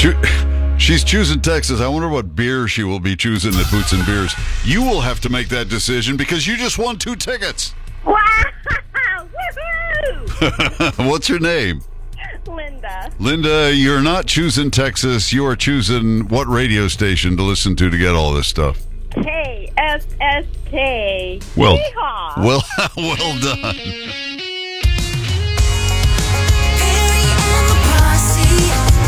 She's choosing Texas. I wonder what beer she will be choosing at Boots and Beers. You will have to make that decision because you just won 2 tickets. Wow! Woohoo! What's your name? Linda. Linda, you're not choosing Texas. You are choosing what radio station to listen to get all this stuff? KSSK. Well, Yeehaw. well done. Perry and the Posse,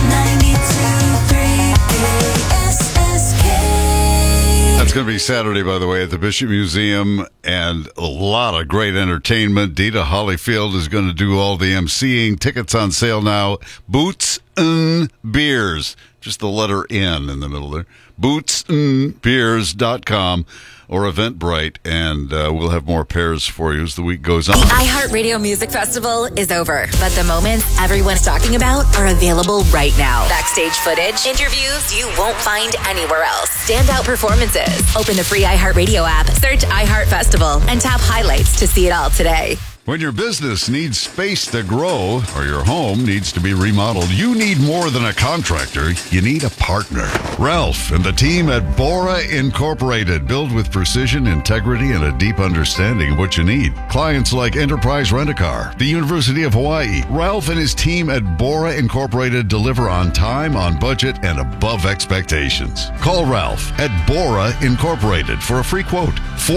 92.3 KSSK. That's going to be Saturday, by the way, at the Bishop Museum, and a lot of great entertainment. Dita Hollyfield is going to do all the emceeing. Tickets on sale now. Boots and Beers. Just the letter N in the middle there. bootsandbeers.com or Eventbrite, and we'll have more pairs for you as the week goes on. The iHeartRadio Music Festival is over, but the moments everyone's talking about are available right now. Backstage footage, interviews you won't find anywhere else, standout performances. Open the free iHeartRadio app, search iHeart Festival, and tap highlights to see it all today. When your business needs space to grow or your home needs to be remodeled, you need more than a contractor. You need a partner. Ralph and the team at Bora Incorporated build with precision, integrity, and a deep understanding of what you need. Clients like Enterprise Rent-A-Car, the University of Hawaii. Ralph and his team at Bora Incorporated deliver on time, on budget, and above expectations. Call Ralph at Bora Incorporated for a free quote.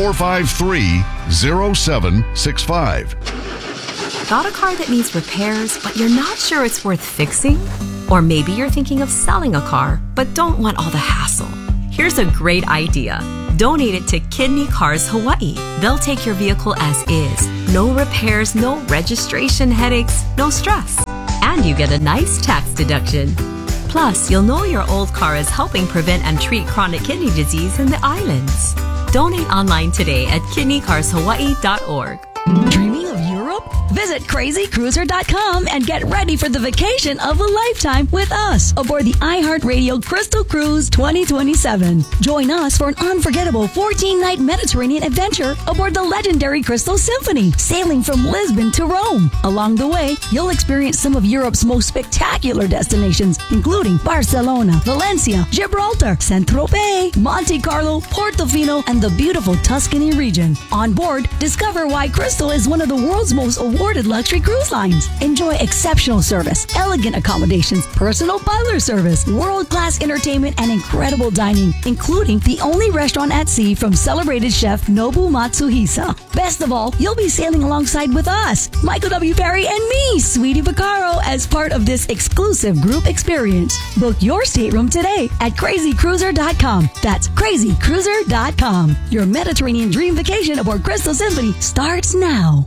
453-0765. Got a car that needs repairs, but you're not sure it's worth fixing? Or maybe you're thinking of selling a car, but don't want all the hassle. Here's a great idea. Donate it to Kidney Cars Hawaii. They'll take your vehicle as is. No repairs, no registration headaches, no stress. And you get a nice tax deduction. Plus, you'll know your old car is helping prevent and treat chronic kidney disease in the islands. Donate online today at kidneycarshawaii.org. Dreaming of Europe? Visit crazycruiser.com and get ready for the vacation of a lifetime with us aboard the iHeartRadio Crystal Cruise 2027. Join us for an unforgettable 14-night Mediterranean adventure aboard the legendary Crystal Symphony, sailing from Lisbon to Rome. Along the way, you'll experience some of Europe's most spectacular destinations, including Barcelona, Valencia, Gibraltar, Saint-Tropez, Monte Carlo, Portofino, and the beautiful Tuscany region. On board, discover why Crystal is one of the world's most awarded luxury cruise lines. Enjoy exceptional service, elegant accommodations, personal butler service, world-class entertainment, and incredible dining, including the only restaurant at sea from celebrated chef Nobu Matsuhisa. Best of all, you'll be sailing alongside with us, Michael W. Perry and me, Sweetie Vaccaro, as part of this exclusive group experience. Book your stateroom today at crazycruiser.com. That's crazycruiser.com. Your Mediterranean dream vacation aboard Crystal Symphony starts now.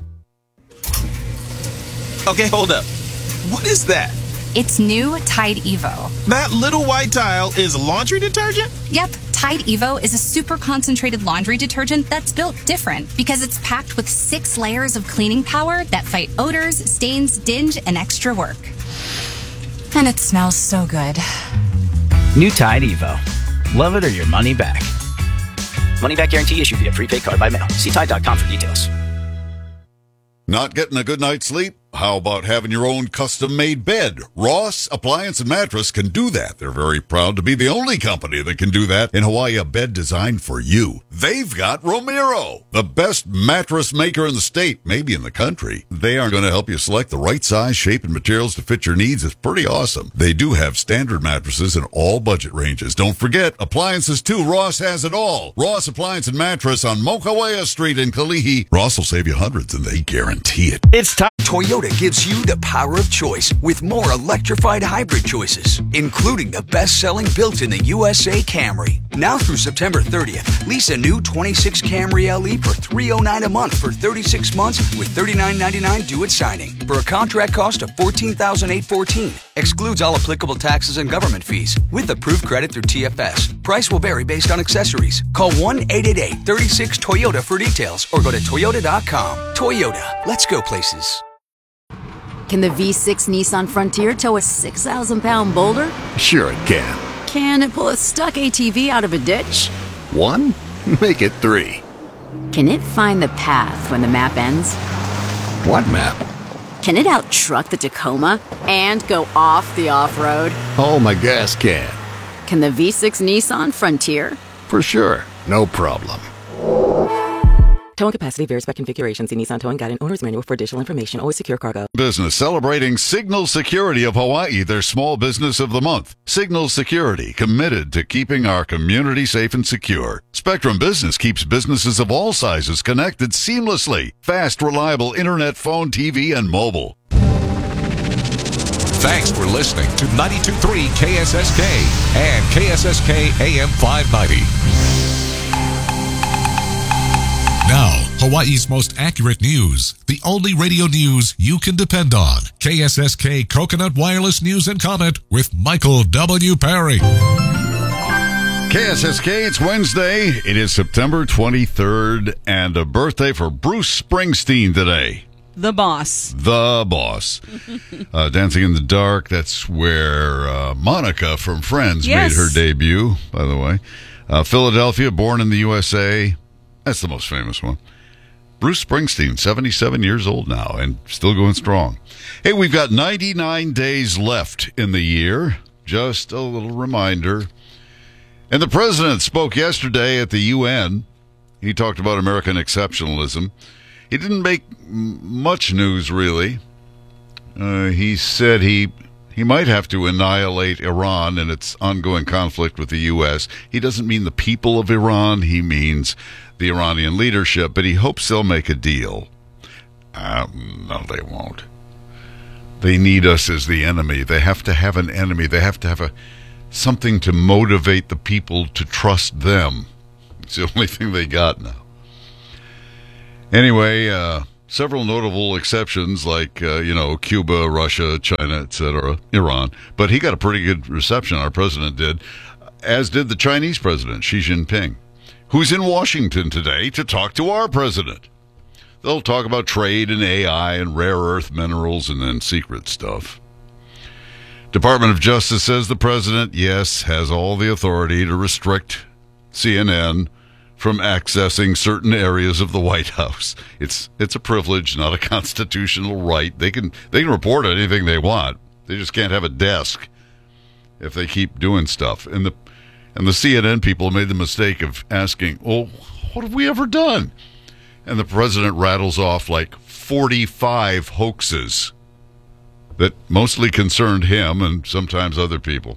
Okay, hold up. What is that? It's new Tide Evo. That little white tile is laundry detergent? Yep, Tide Evo is a super concentrated laundry detergent that's built different because it's packed with 6 layers of cleaning power that fight odors, stains, dinge, and extra work. And it smells so good. New Tide Evo. Love it or your money back. Money back guarantee issued via prepaid card by mail. See Tide.com for details. Not getting a good night's sleep? How about having your own custom-made bed? Ross Appliance and Mattress can do that. They're very proud to be the only company that can do that in Hawaii, a bed designed for you. They've got Romero, the best mattress maker in the state, maybe in the country. They are going to help you select the right size, shape, and materials to fit your needs. It's pretty awesome. They do have standard mattresses in all budget ranges. Don't forget, appliances too. Ross has it all. Ross Appliance and Mattress on Mokuāea Street in Kalihi. Ross will save you hundreds, and they guarantee it. It's time. Toyota gives you the power of choice with more electrified hybrid choices, including the best-selling built-in-the USA Camry. Now through September 30th, lease a new 26 Camry LE for $309 a month for 36 months with $39.99 due at signing for a contract cost of $14,814. Excludes all applicable taxes and government fees with approved credit through TFS. Price will vary based on accessories. Call 1-888-36-TOYOTA for details or go to toyota.com. Toyota, let's go places. Can the V6 Nissan Frontier tow a 6,000-pound boulder? Sure it can. Can it pull a stuck ATV out of a ditch? 1? Make it 3. Can it find the path when the map ends? What map? Can it out-truck the Tacoma and go off the off-road? Oh, my gas can. Can the V6 Nissan Frontier? For sure. No problem. Towing capacity varies by configuration. See Nissan Towing Guide and Owner's Manual for additional information. Always secure cargo. Business celebrating Signal Security of Hawaii, their Small Business of the Month. Signal Security, committed to keeping our community safe and secure. Spectrum Business keeps businesses of all sizes connected seamlessly. Fast, reliable internet, phone, TV, and mobile. Thanks for listening to 92.3 KSSK and KSSK AM 590. Now, Hawaii's most accurate news. The only radio news you can depend on. KSSK Coconut Wireless News and Comment with Michael W. Perry. KSSK, it's Wednesday. It is September 23rd and a birthday for Bruce Springsteen today. The boss. The boss. Dancing in the Dark, that's where Monica from Friends made her debut, by the way. Philadelphia, Born in the USA. That's the most famous one. Bruce Springsteen, 77 years old now and still going strong. Hey, we've got 99 days left in the year. Just a little reminder. And the president spoke yesterday at the UN. He talked about American exceptionalism. He didn't make much news, really. He said he might have to annihilate Iran in its ongoing conflict with the U.S. He doesn't mean the people of Iran. He means the Iranian leadership, but he hopes they'll make a deal. No, they won't. They need us as the enemy. They have to have an enemy. They have to have something to motivate the people to trust them. It's the only thing they got now. Anyway, several notable exceptions like, Cuba, Russia, China, etc., Iran. But he got a pretty good reception, our president did, as did the Chinese president, Xi Jinping, who's in Washington today to talk to our president. They'll talk about trade and AI and rare earth minerals and then secret stuff. Department of Justice says the president, yes, has all the authority to restrict CNN from accessing certain areas of the White House. It's a privilege, not a constitutional right. They can report anything they want. They just can't have a desk if they keep doing stuff. And the CNN people made the mistake of asking, "Oh, what have we ever done?" And the president rattles off like 45 hoaxes that mostly concerned him and sometimes other people.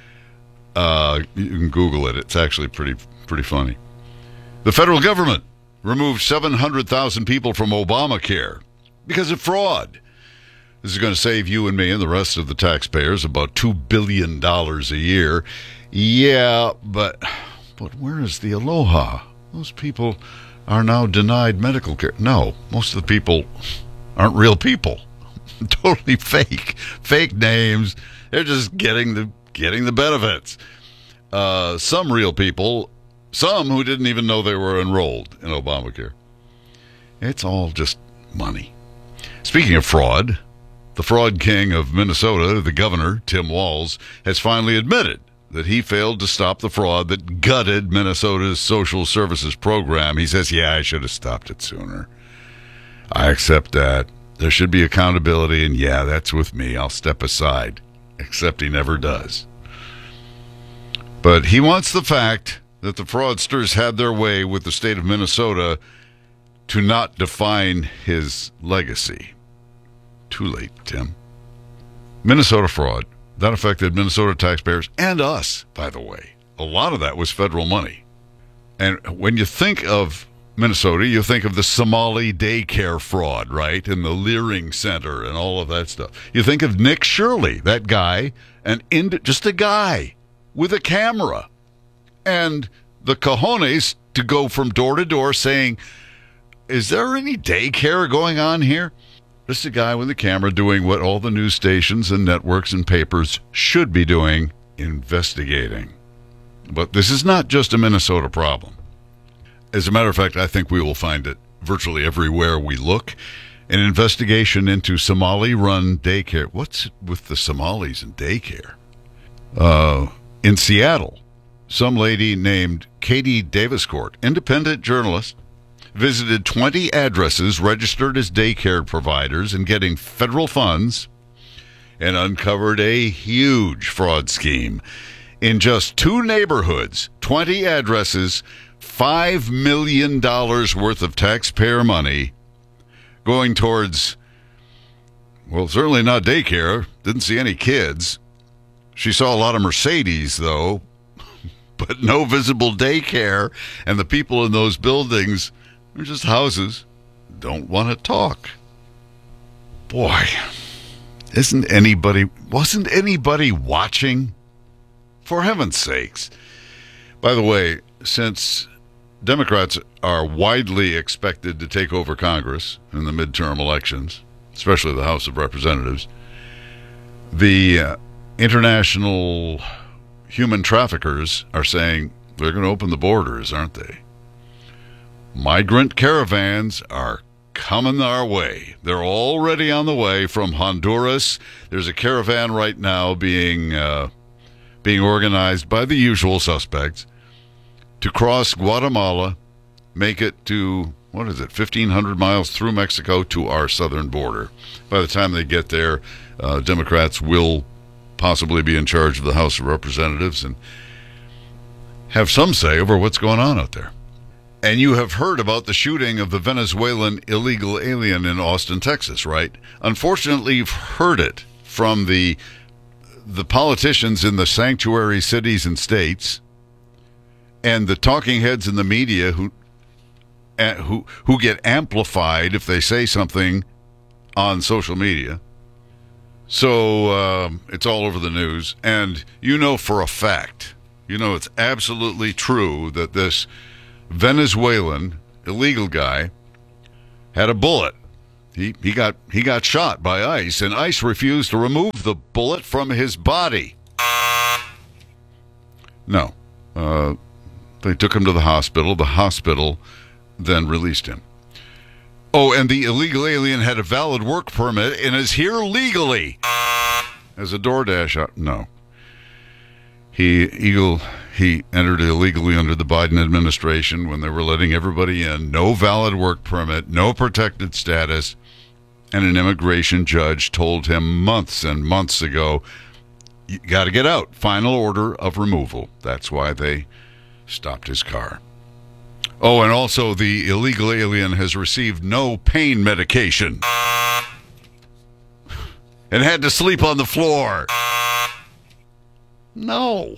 You can Google it. It's actually pretty funny. The federal government removed 700,000 people from Obamacare because of fraud. This is going to save you and me and the rest of the taxpayers about $2 billion a year. Yeah, but where is the aloha? Those people are now denied medical care. No, most of the people aren't real people. Totally fake. Fake names. They're just getting the benefits. Some real people, some who didn't even know they were enrolled in Obamacare. It's all just money. Speaking of fraud, the fraud king of Minnesota, the governor, Tim Walz, has finally admitted that he failed to stop the fraud that gutted Minnesota's social services program. He says, yeah, I should have stopped it sooner. I accept that. There should be accountability, and yeah, that's with me. I'll step aside. Except he never does. But he wants the fact that the fraudsters had their way with the state of Minnesota to not define his legacy. Too late, Tim. Minnesota fraud. That affected Minnesota taxpayers and us, by the way. A lot of that was federal money. And when you think of Minnesota, you think of the Somali daycare fraud, right? And the Leering Center and all of that stuff. You think of Nick Shirley, that guy, just a guy with a camera and the cojones to go from door to door saying, is there any daycare going on here? Just a guy with a camera doing what all the news stations and networks and papers should be doing, investigating. But this is not just a Minnesota problem. As a matter of fact, I think we will find it virtually everywhere we look. An investigation into Somali-run daycare. What's with the Somalis and daycare? In Seattle, some lady named Katie Daviscourt, independent journalist, visited 20 addresses registered as daycare providers and getting federal funds, and uncovered a huge fraud scheme. In just 2 neighborhoods, 20 addresses, $5 million worth of taxpayer money going towards, well, certainly not daycare. Didn't see any kids. She saw a lot of Mercedes, though, but no visible daycare. And the people in those buildings, they're just houses, don't want to talk. Boy, wasn't anybody watching? For heaven's sakes. By the way, since Democrats are widely expected to take over Congress in the midterm elections, especially the House of Representatives, the international human traffickers are saying they're going to open the borders, aren't they? Migrant caravans are coming our way. They're already on the way from Honduras. There's a caravan right now being organized by the usual suspects to cross Guatemala, make it to, 1,500 miles through Mexico to our southern border. By the time they get there, Democrats will possibly be in charge of the House of Representatives and have some say over what's going on out there. And you have heard about the shooting of the Venezuelan illegal alien in Austin, Texas, right? Unfortunately, you've heard it from the politicians in the sanctuary cities and states and the talking heads in the media who get amplified if they say something on social media. So it's all over the news. And you know for a fact, it's absolutely true that this Venezuelan illegal guy had a bullet. He got shot by ICE, and ICE refused to remove the bullet from his body. No. They took him to the hospital. The hospital then released him. Oh, and the illegal alien had a valid work permit and is here legally. As a DoorDash, no. He entered illegally under the Biden administration when they were letting everybody in. No valid work permit, no protected status. And an immigration judge told him months and months ago, you got to get out. Final order of removal. That's why they stopped his car. Oh, and also the illegal alien has received no pain medication and had to sleep on the floor. No.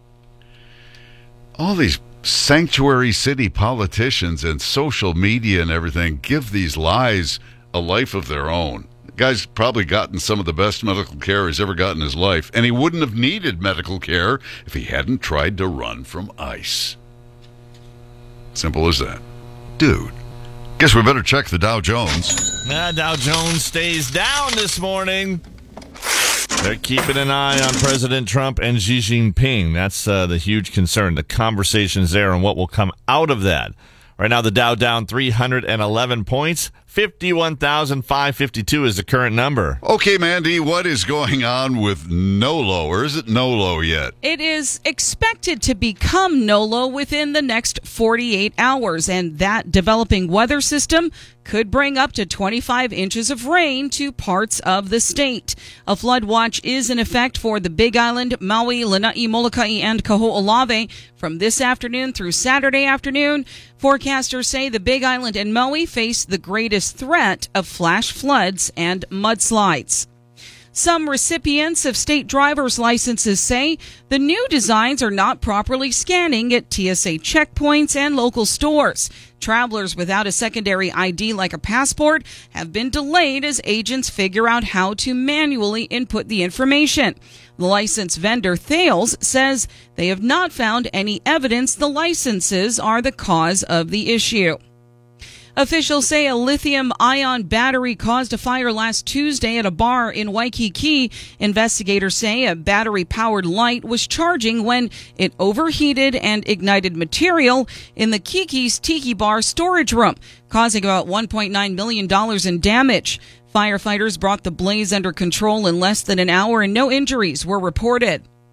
All these sanctuary city politicians and social media and everything give these lies a life of their own. The guy's probably gotten some of the best medical care he's ever gotten in his life, and he wouldn't have needed medical care if he hadn't tried to run from ICE. Simple as that. Dude, guess we better check the Dow Jones. Dow Jones stays down this morning. They're keeping an eye on President Trump and Xi Jinping. That's the huge concern, the conversations there and what will come out of that. Right now, the Dow down 311 points. 51,552 is the current number. Okay, Mandy, what is going on with NOLO, or is it NOLO yet? It is expected to become NOLO within the next 48 hours, and that developing weather system could bring up to 25 inches of rain to parts of the state. A flood watch is in effect for the Big Island, Maui, Lanai, Molokai, and Kaho'olawe from this afternoon through Saturday afternoon. Forecasters say the Big Island and Maui face the greatest threat of flash floods and mudslides. Some recipients of state driver's licenses say the new designs are not properly scanning at TSA checkpoints and local stores. Travelers without a secondary ID like a passport have been delayed as agents figure out how to manually input the information. The license vendor Thales says they have not found any evidence the licenses are the cause of the issue. Officials say a lithium-ion battery caused a fire last Tuesday at a bar in Waikiki. Investigators say a battery-powered light was charging when it overheated and ignited material in the Kiki's Tiki Bar storage room, causing about $1.9 million in damage. Firefighters brought the blaze under control in less than an hour and no injuries were reported.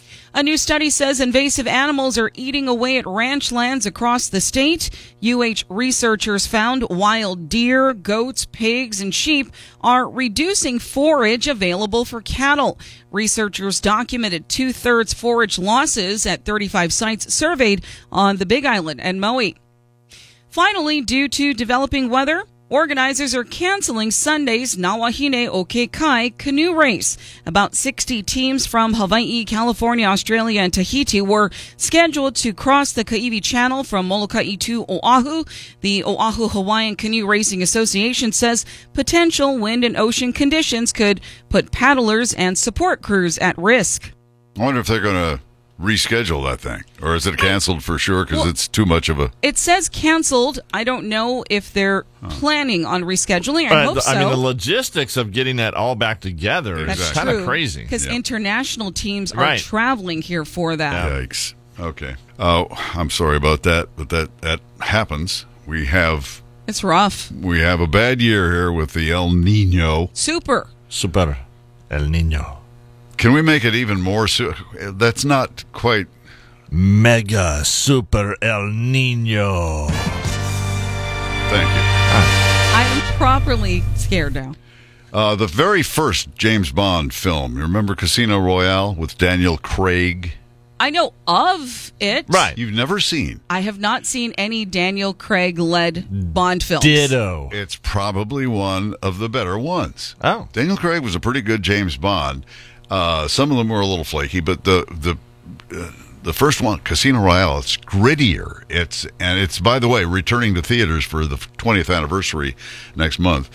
A new study says invasive animals are eating away at ranch lands across the state. UH researchers found wild deer, goats, pigs, and sheep are reducing forage available for cattle. Researchers documented 2/3 forage losses at 35 sites surveyed on the Big Island and Maui. Finally, due to developing weather, organizers are canceling Sunday's Nawahine o Kekai canoe race. About 60 teams from Hawaii, California, Australia, and Tahiti were scheduled to cross the Kaiwi Channel from Molokai to Oahu. The Oahu Hawaiian Canoe Racing Association says potential wind and ocean conditions could put paddlers and support crews at risk. I wonder if they're going to reschedule that thing, or is it canceled for sure because it's too much of a... It says canceled. I don't know if they're planning on rescheduling. I hope so. I mean, the logistics of getting that all back together is kind of crazy. Because international teams are traveling here for that. Yikes. Okay. Oh, I'm sorry about that, but that happens. It's rough. We have a bad year here with the El Nino. Super El Nino. Can we make it even more? That's not quite... Mega Super El Nino. Thank you. I'm properly scared now. The very first James Bond film, you remember Casino Royale with Daniel Craig? I know of it. Right. You've never seen. I have not seen any Daniel Craig-led Bond films. Ditto. It's probably one of the better ones. Oh. Daniel Craig was a pretty good James Bond. Some of them were a little flaky, but the first one, Casino Royale, it's grittier. It's by the way, returning to theaters for the 20th anniversary next month.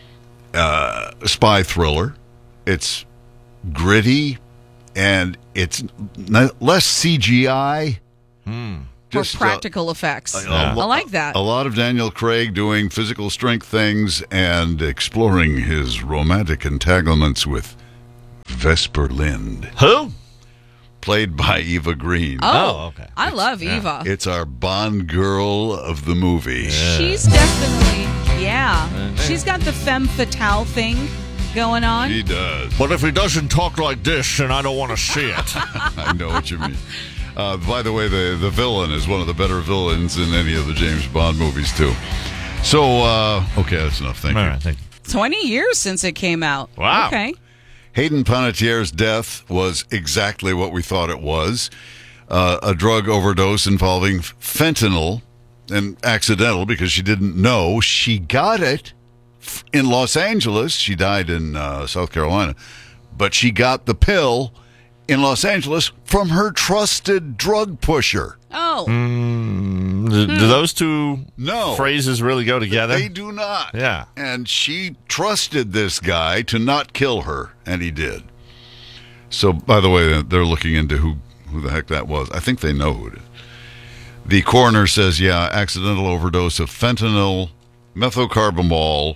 Spy thriller. It's gritty, and it's less CGI. For practical effects. I like that. A lot of Daniel Craig doing physical strength things and exploring his romantic entanglements with Vesper Lind. Who? Played by Eva Green. Oh, okay. I love Eva. It's our Bond girl of the movie. She's definitely, she's got the femme fatale thing going on. She does. But if he doesn't talk like this, then I don't want to see it. I know what you mean. By the way, the villain is one of the better villains in any of the James Bond movies, too. So, okay, that's enough. Thank you. All right, thank you. 20 years since it came out. Wow. Okay. Hayden Panettiere's death was exactly what we thought it was. A drug overdose involving fentanyl, and accidental because she didn't know. She got it in Los Angeles. She died in South Carolina. But she got the pill in Los Angeles from her trusted drug pusher. Oh. Do those two phrases really go together? They do not. Yeah. And she trusted this guy to not kill her, and he did. So, by the way, they're looking into who the heck that was. I think they know who it is. The coroner says, accidental overdose of fentanyl, methocarbamol,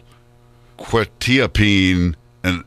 quetiapine, and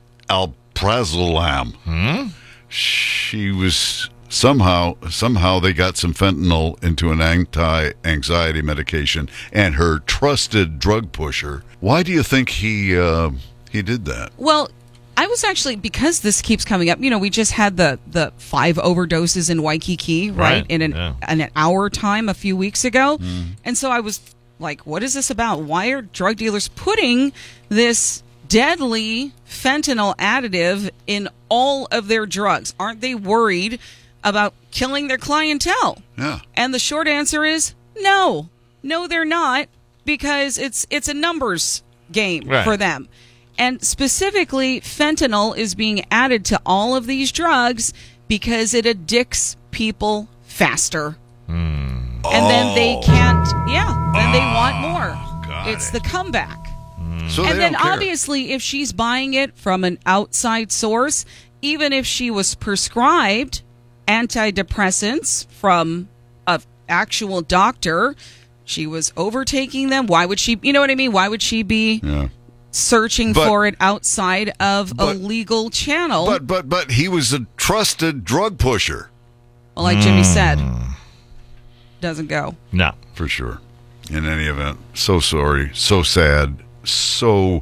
alprazolam. She was... Somehow they got some fentanyl into an anti-anxiety medication, and her trusted drug pusher. Why do you think he did that? Well, I was actually, because this keeps coming up, we just had the 5 overdoses in Waikiki, right? In an hour time a few weeks ago. And so I was like, what is this about? Why are drug dealers putting this deadly fentanyl additive in all of their drugs? Aren't they worried about killing their clientele? Yeah. And the short answer is no. No, they're not, because it's a numbers game for them. And specifically, fentanyl is being added to all of these drugs because it addicts people faster. And then they can't, then they want more. It's the comeback. So and then don't care. obviously, if she's buying it from an outside source, even if she was prescribed antidepressants from an actual doctor, she was overtaking them. Why would she, you know what I mean? Why would she be searching for it outside of a legal channel? But he was a trusted drug pusher. Well, like Jimmy said, doesn't go. No. For sure. In any event, so sorry, so sad, so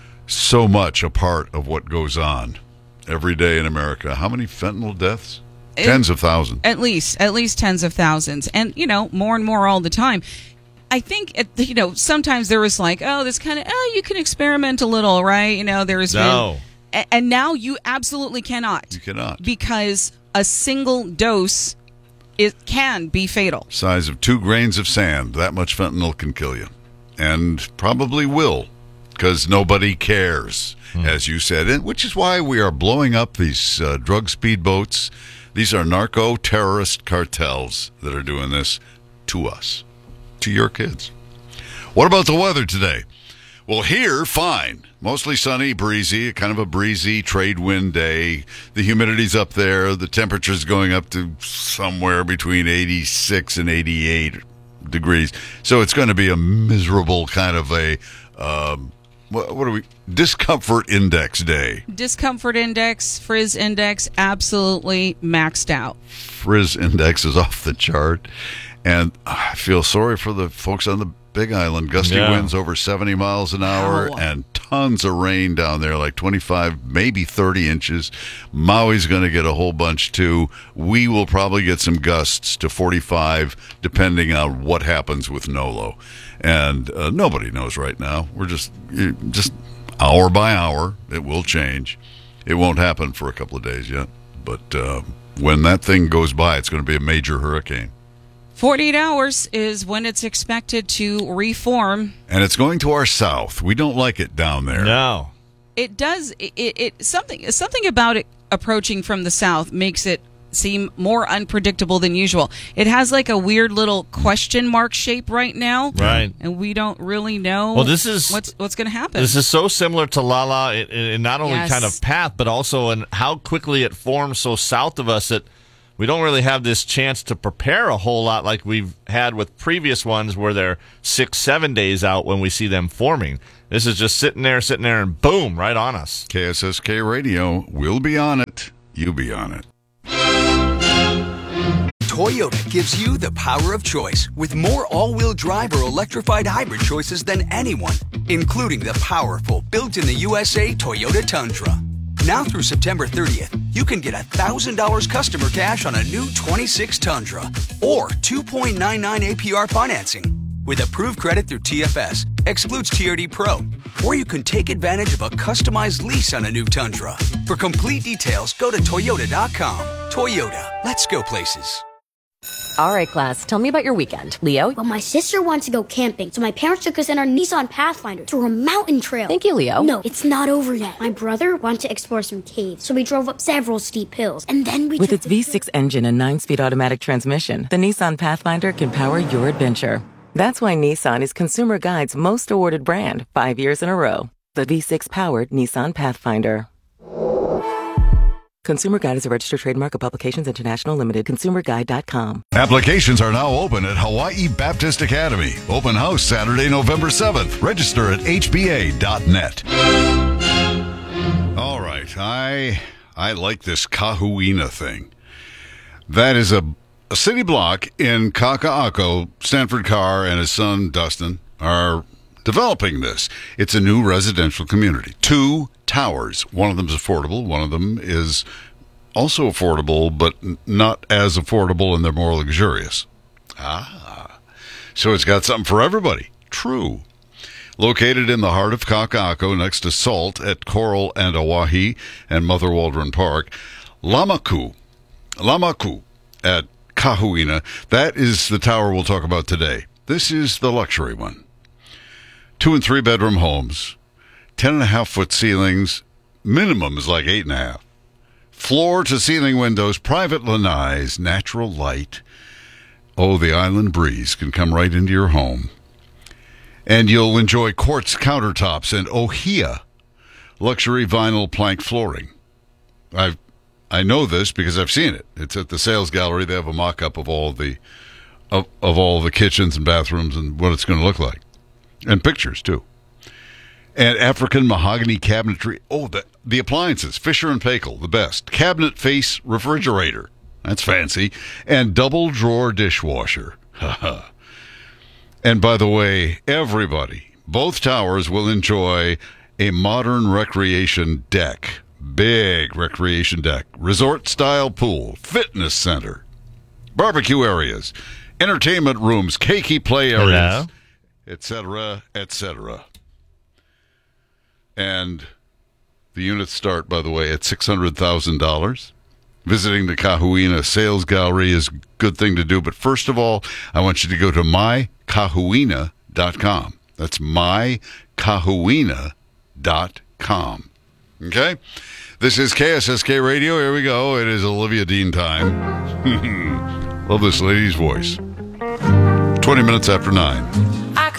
much a part of what goes on every day in America. How many fentanyl deaths? Tens of thousands. At least tens of thousands. And, more and more all the time. I think, sometimes there was like, this kind of, you can experiment a little, right? There's been... And now you absolutely cannot. You cannot. Because a single dose can be fatal. Size of 2 grains of sand. That much fentanyl can kill you. And probably will, because nobody cares, as you said, which is why we are blowing up these drug speedboats. These are narco-terrorist cartels that are doing this to us, to your kids. What about the weather today? Well, here, fine. Mostly sunny, breezy, kind of a breezy trade wind day. The humidity's up there. The temperature's going up to somewhere between 86 and 88 degrees. So it's going to be a miserable kind of a, discomfort index day. Discomfort index, frizz index, absolutely maxed out. Frizz index is off the chart. And I feel sorry for the folks on the Big Island. Gusty winds over 70 miles an hour and tons of rain down there, like 25, maybe 30 inches. Maui's going to get a whole bunch too. We will probably get some gusts to 45, depending on what happens with Nolo. And nobody knows right now. We're just hour by hour. It will change. It won't happen for a couple of days yet. But when that thing goes by, it's going to be a major hurricane. 48 hours is when it's expected to reform. And it's going to our south. We don't like it down there. No. It does. Something about it approaching from the south makes it seem more unpredictable than usual. It has like a weird little question mark shape right now. Right. And we don't really know this is what's going to happen. This is so similar to Lala in not only kind of path, but also in how quickly it forms so south of us that we don't really have this chance to prepare a whole lot like we've had with previous ones where they're 6-7 days out when we see them forming. This is just sitting there, and boom, right on us. KSSK Radio will be on it. You be on it. Toyota gives you the power of choice with more all-wheel drive or electrified hybrid choices than anyone, including the powerful built-in-the-USA Toyota Tundra. Now through September 30th, you can get $1,000 customer cash on a new 26 Tundra or 2.99 APR financing with approved credit through TFS, excludes TRD Pro, or you can take advantage of a customized lease on a new Tundra. For complete details, go to Toyota.com. Toyota, let's go places. All right, class, tell me about your weekend. Leo? Well, my sister wants to go camping, so my parents took us in our Nissan Pathfinder to a mountain trail. Thank you, Leo. No, it's not over yet. My brother wanted to explore some caves, so we drove up several steep hills, and then we With its V6 engine and 9-speed automatic transmission, the Nissan Pathfinder can power your adventure. That's why Nissan is Consumer Guide's most awarded brand 5 years in a row. The V6-powered Nissan Pathfinder. Consumer Guide is a registered trademark of Publications International Limited. ConsumerGuide.com. Applications are now open at Hawaii Baptist Academy. Open house Saturday, November 7th. Register at hba.net. All right. I like this Kahuina thing. That is a city block in Kaka'ako. Stanford Carr and his son, Dustin, are developing this. It's a new residential community. 2 towers. One of them is affordable. One of them is also affordable, but not as affordable, and they're more luxurious. So it's got something for everybody. True. Located in the heart of Kaka'ako, next to Salt at Coral and Oahe and Mother Waldron Park, Lamaku at Kahuina. That is the tower we'll talk about today. This is the luxury one. 2 and 3 bedroom homes, 10.5-foot ceilings, minimum is like 8.5. Floor to ceiling windows, private lanais, natural light. Oh, the island breeze can come right into your home. And you'll enjoy quartz countertops and Ohia luxury vinyl plank flooring. I know this because I've seen it. It's at the sales gallery. They have a mock-up of all the of all the kitchens and bathrooms and what it's going to look like. And pictures, too. And African mahogany cabinetry. Oh, the appliances. Fisher & Paykel, the best. Cabinet face refrigerator. That's fancy. And double drawer dishwasher. And by the way, everybody, both towers will enjoy a modern recreation deck big recreation deck, resort-style pool, fitness center, barbecue areas, entertainment rooms, keiki play areas, etc., etc. And the units start, by the way, at $600,000. Visiting the Cajuina Sales Gallery is a good thing to do, but first of all, I want you to go to mycajuina.com. That's mycajuina.com. Okay? This is KSSK Radio. Here we go. It is Olivia Dean time. Love this lady's voice. 20 minutes after 9.